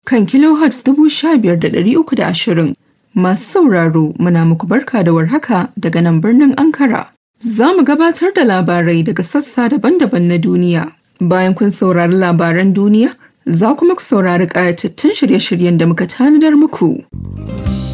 kan kilohertz 15,320. Masu sauraro muna muku barka da warhaka daga nan birnin Ankara. Za mu gabatar da labarai daga sassa daban-daban na duniya. Bayan kun saurari labaran duniya, za kuma ku saurari ƙayatattun shirye-shiryen da muka tanadar muku.